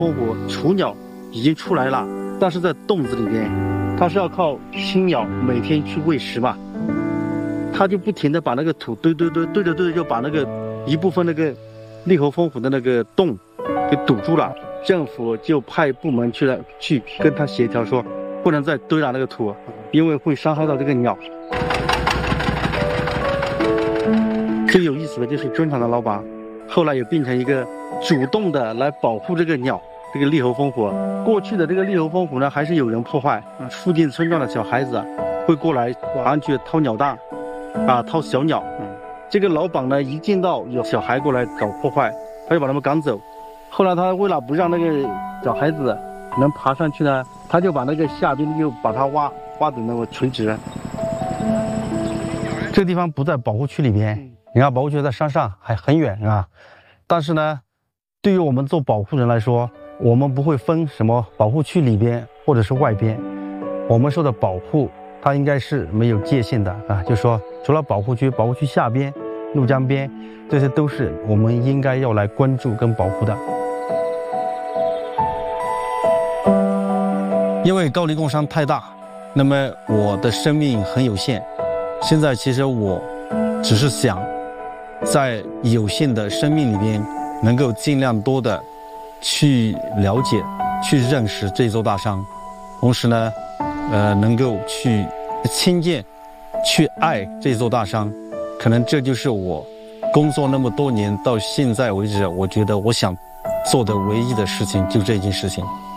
烽火雏鸟已经出来了，但是在洞子里边，它是要靠青鸟每天去喂食嘛，它就不停的把那个土堆着，就把那个一部分那个利喉蜂虎的那个洞给堵住了。政府就派部门去跟他协调说，不能再堆了那个土，因为会伤害到这个鸟。最有意思的就是砖厂的老板，后来也变成一个主动的来保护这个鸟，这个利喉蜂虎。过去的这个利喉蜂虎呢，还是有人破坏，附近村庄的小孩子会过来晚上去掏鸟蛋，掏小鸟。这个老板呢，一见到有小孩过来搞破坏，他就把他们赶走。后来他为了不让那个小孩子能爬上去呢，他就把那个下边就把它挖得那么垂直。这个地方不在保护区里边，你看保护区在山上还很远啊。但是呢，对于我们做保护人来说，我们不会分什么保护区里边或者是外边，我们说的保护它应该是没有界限的啊，就是说除了保护区下边、怒江边，这些都是我们应该要来关注跟保护的。因为高黎贡山太大，那么我的生命很有限。现在其实我只是想在有限的生命里边，能够尽量多的去了解、去认识这座大山，同时呢，能够去亲近、去爱这座大山。可能这就是我工作那么多年到现在为止，我觉得我想做的唯一的事情，就这件事情。